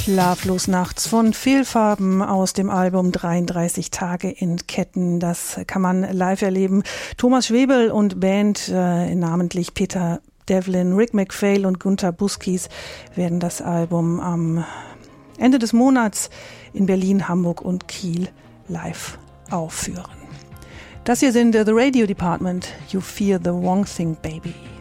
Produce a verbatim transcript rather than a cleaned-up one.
Schlaflos nachts von Fehlfarben aus dem Album dreiunddreißig Tage in Ketten. Das kann man live erleben. Thomas Schwebel und Band, äh, namentlich Peter Devlin, Rick MacPhail und Gunter Buskis, werden das Album am Ende des Monats in Berlin, Hamburg und Kiel live aufführen. Das hier sind uh, The Radio Department, You Fear the Wrong Thing, Baby.